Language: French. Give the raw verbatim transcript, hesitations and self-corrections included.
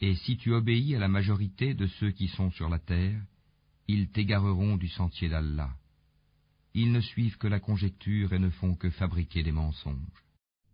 Et si tu obéis à la majorité de ceux qui sont sur la terre, ils t'égareront du sentier d'Allah. Ils ne suivent que la conjecture et ne font que fabriquer des mensonges.